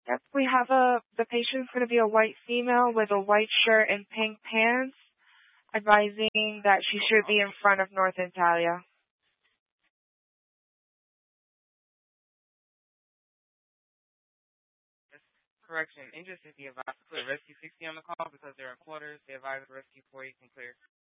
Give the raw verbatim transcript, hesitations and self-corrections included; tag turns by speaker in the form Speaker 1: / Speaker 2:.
Speaker 1: Yep, we have a, the patient's going to be a white female with a white shirt and pink pants, advising that she should be in front of North Italia.
Speaker 2: Correction, Interest is the advised to clear Rescue sixty on the call because there are quarters. They advise Rescue forty can clear.